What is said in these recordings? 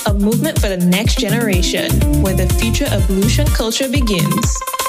a movement for the next generation, where the future of Lucian culture begins.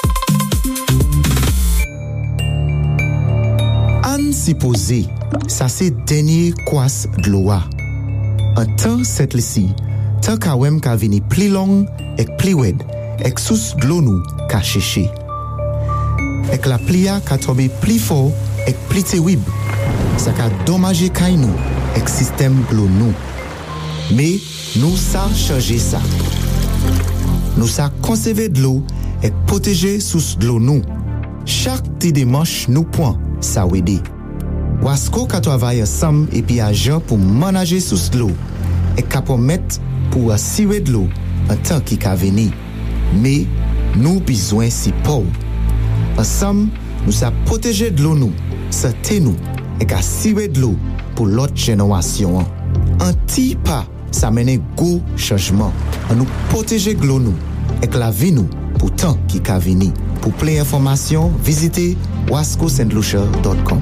An supposé, ça c'est dernier kwas gloa. En temps cette lisi, tant ka wem ka vini pli long, ek pli wed, ek sous glo nou ka cheche. Ek la plia ka tombe pli fort, ek pli te wib. Ça ka dommage kay nou, ek système glo nou. Mais nous sa changer ça. Nous sa conserver de l'eau et protéger sous de l'eau nous. Chaque petit démarche nous point ça aider. Wasco ka travaille ensemble et puis agent pour manager sous de l'eau et capable mettre pour assurer de l'eau en temps qui ka venir. Mais nous besoin si pauvre. Ensemble, nous sa protéger de l'eau nous, santé nous et assurer de l'eau pour l'autre génération. Un petit pas ça mène gros changement. On nous protéger de l'eau nous et la vie nous pour tant qui ka vini. Pour plus d'informations, visitez wascostlucia.com.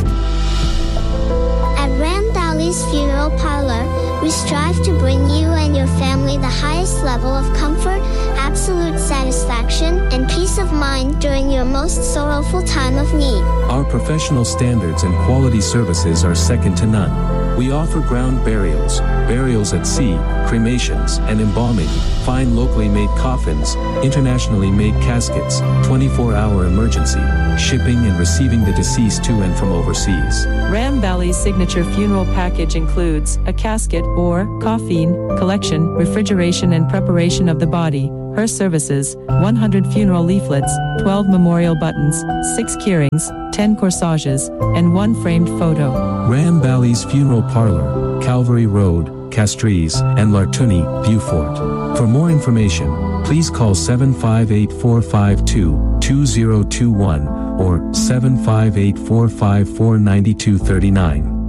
At Ram Valley's Funeral Parlor, we strive to bring you and your family the highest level of comfort, absolute satisfaction, and peace of mind during your most sorrowful time of need. Our professional standards and quality services are second to none. We offer ground burials, burials at sea, cremations, and embalming, fine locally made coffins, internationally made caskets, 24-hour emergency, shipping and receiving the deceased to and from overseas. Ram Valley's signature funeral package includes a casket or coffin collection, refrigeration and preparation of the body, hearse services, 100 funeral leaflets, 12 memorial buttons, 6 keyrings, 10 corsages, and 1 framed photo. Ram Valley's Funeral Parlor, Calvary Road, Castries, and Lartuni, Beaufort. For more information, please call 758-452-2021 or 758-454-9239.